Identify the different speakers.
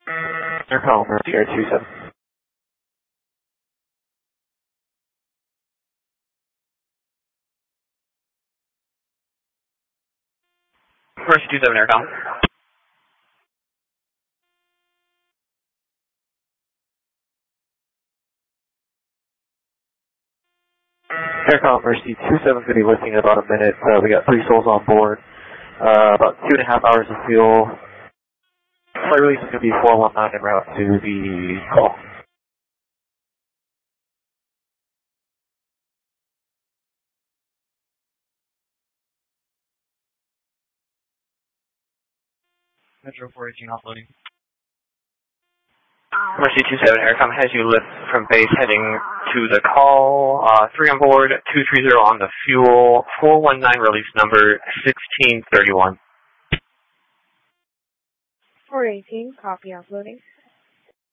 Speaker 1: Air call for CR27. Mercy 27 Air call. Air call Mercy 27 is going to be lifting in about a minute. We got 3 souls on board. About 2.5 hours of fuel. Flight release is going to be 419 en route to the call. Metro 418 offloading. Mercy 27 Aircom has you lift from base heading to the call. 3 on board, 230 on the fuel, 419 release number 1631.
Speaker 2: 418, copy offloading.